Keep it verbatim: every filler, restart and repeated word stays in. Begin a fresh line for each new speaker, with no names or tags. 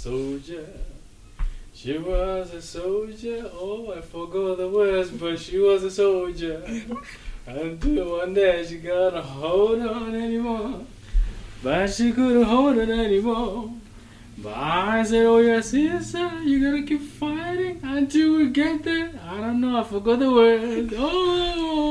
soldier. She was a soldier. Oh, I forgot the words, but she was a soldier. Until one day she got a hold on anymore. But she couldn't hold it anymore. But I said, oh yeah, sister, you gotta keep fighting until we get there. I don't know, I forgot the words. Oh.